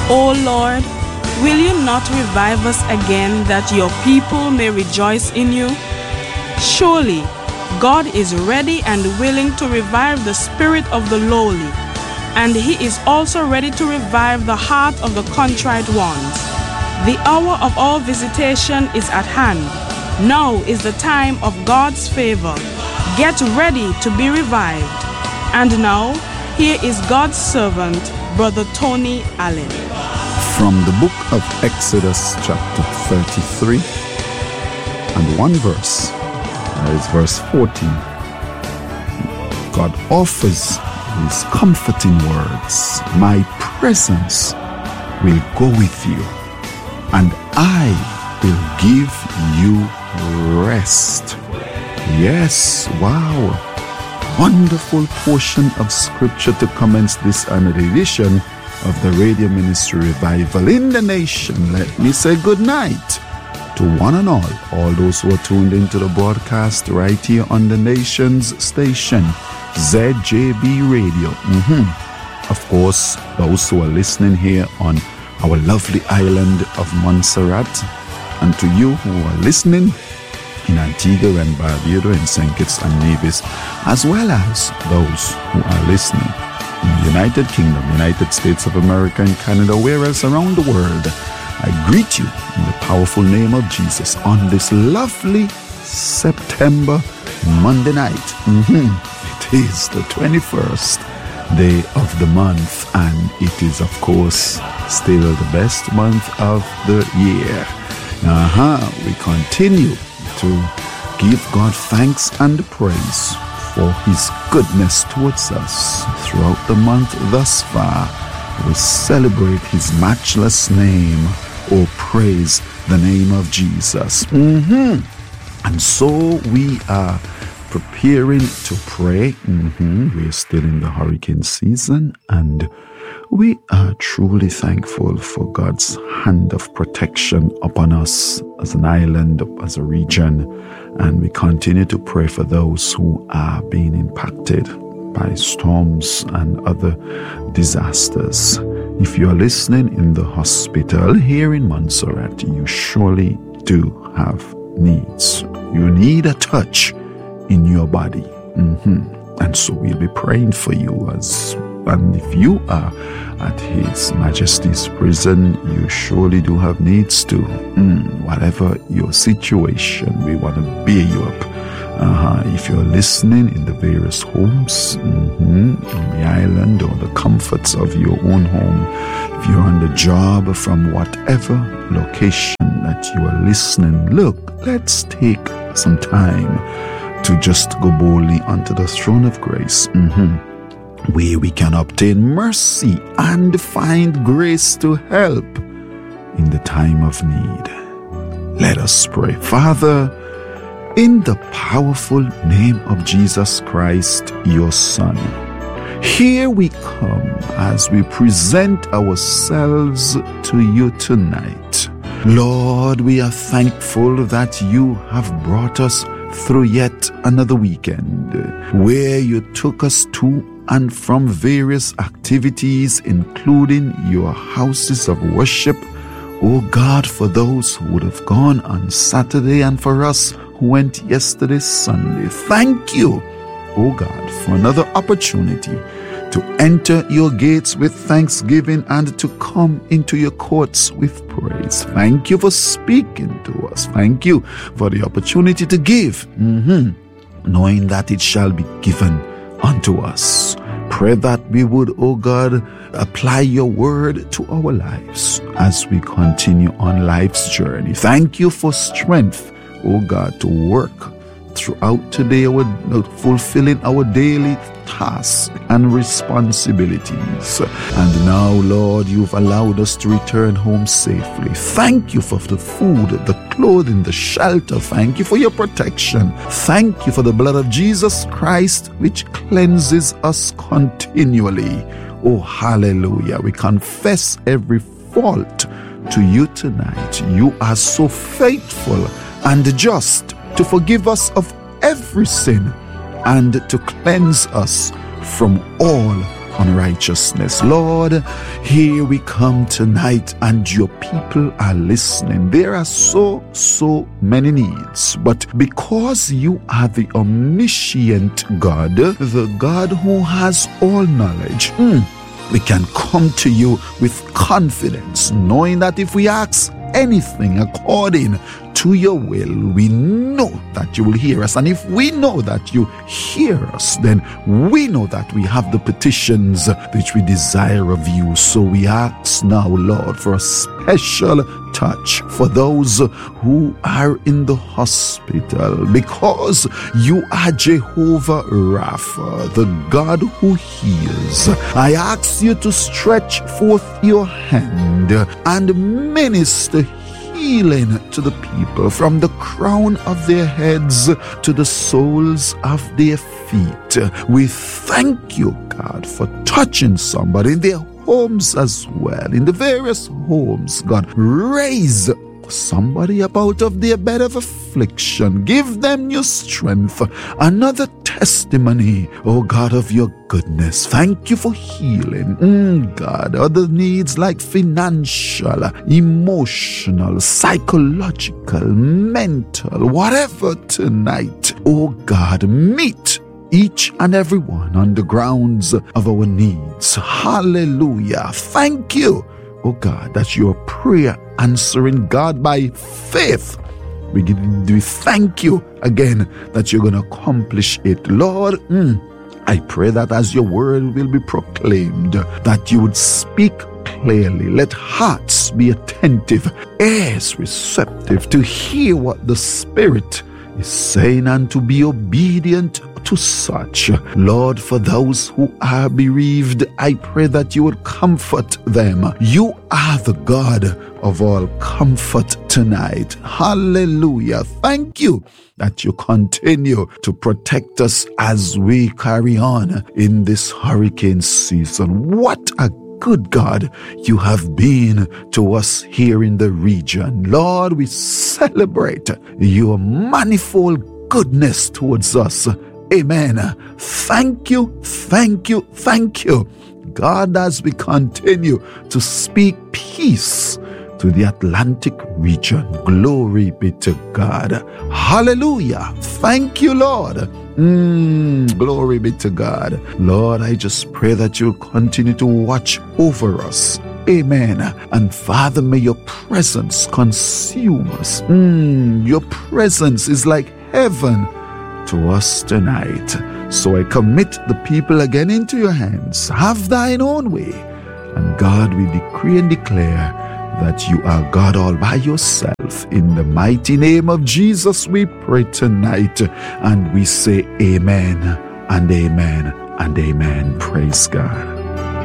O Lord, will you not revive us again that your people may rejoice in you? Surely, God is ready and willing to revive the spirit of the lowly, and He is also ready to revive the heart of the contrite ones. The hour of our visitation is at hand. Now is the time of God's favor. Get ready to be revived. And now, here is God's servant, Brother Tony Allen. From the book of Exodus chapter 33 and one verse, that is verse 14. God offers His comforting words. My presence will go with you, and I will give you rest. Yes, wow. Wonderful portion of scripture to commence this another edition of the Radio Ministry Revival in the Nation. Let me say good night to one and all those who are tuned into the broadcast right here on the Nation's station, ZJB Radio. Of course, those who are listening here on our lovely island of Montserrat, and to you who are listening in Antigua and Barbuda and St. Kitts and Nevis, as well as those who are listening in the United Kingdom, United States of America and Canada, where else around the world. I greet you in the powerful name of Jesus on this lovely September Monday night. It is the 21st day of the month, and it is, of course, still the best month of the year. We continue to give God thanks and praise for His goodness towards us throughout the month thus far. We celebrate His matchless name. Oh, praise the name of Jesus. And so we are preparing to pray. We are still in the hurricane season, and we are truly thankful for God's hand of protection upon us as an island, as a region. And we continue to pray for those who are being impacted by storms and other disasters. If you are listening in the hospital here in Montserrat, you surely do have needs. You need a touch in your body. And so we'll be praying for you. And if you are at His Majesty's prison, you surely do have needs too. Whatever your situation, we want to bear you up. If you're listening in the various homes on the island or the comforts of your own home, if you're on the job from whatever location that you are listening, look, let's take some time to just go boldly unto the throne of grace, where we can obtain mercy and find grace to help in the time of need. Let us pray. Father, in the powerful name of Jesus Christ, your Son, here we come as we present ourselves to you tonight. Lord, we are thankful that you have brought us through yet another weekend where you took us to and from various activities, including your houses of worship. Oh God, for those who would have gone on Saturday and for us who went yesterday, Sunday. Thank you, oh God, for another opportunity to enter your gates with thanksgiving and to come into your courts with praise. Thank you for speaking to us. Thank you for the opportunity to give, knowing that it shall be given unto us. Pray that we would, oh God, apply your word to our lives as we continue on life's journey. Thank you for strength, oh God, to work throughout today, fulfilling our daily tasks and responsibilities. And now, Lord, you've allowed us to return home safely. Thank you for the food, the clothing, the shelter. Thank you for your protection. Thank you for the blood of Jesus Christ, which cleanses us continually. Oh, hallelujah. We confess every fault to you tonight. You are so faithful and just to forgive us of every sin and to cleanse us from all unrighteousness. Lord, here we come tonight and your people are listening. There are so many needs, but because you are the omniscient God, the God who has all knowledge, we can come to you with confidence, knowing that if we ask anything according to your will, we know that you will hear us. And if we know that you hear us, then we know that we have the petitions which we desire of you. So we ask now, Lord, for a special touch for those who are in the hospital, because you are Jehovah Rapha, the God who heals. I ask you to stretch forth your hand and minister healing to the people from the crown of their heads to the soles of their feet. We thank you, God, for touching somebody in their homes as well, in the various homes. God, raise somebody up out of their bed of affliction. Give them new strength, another testimony, oh God, of your goodness. Thank you for healing, God. Other needs like financial, emotional, psychological, mental, whatever tonight, oh God, meet each and every one on the grounds of our needs. Hallelujah. Thank you, oh God, that you're prayer answering God by faith. We thank you again that you're going to accomplish it. Lord, I pray that as your word will be proclaimed, that you would speak clearly. Let hearts be attentive, ears receptive to hear what the Spirit is saying and to be obedient to such. Lord, for those who are bereaved, I pray that you would comfort them. You are the God of all comfort tonight. Hallelujah. Thank you that you continue to protect us as we carry on in this hurricane season. What a good God you have been to us here in the region. Lord, we celebrate your manifold goodness towards us. Amen. Thank you, thank you, thank you, God, as we continue to speak peace to the Atlantic region. Glory be to God. Hallelujah. Thank you, Lord. Glory be to God. Lord, I just pray that you continue to watch over us. Amen. And Father, may your presence consume us. Your presence is like heaven to us tonight. So I commit the people again into your hands. Have thine own way. And God, we decree and declare that you are God all by yourself. In the mighty name of Jesus, we pray tonight. And we say amen and amen and amen. Praise God.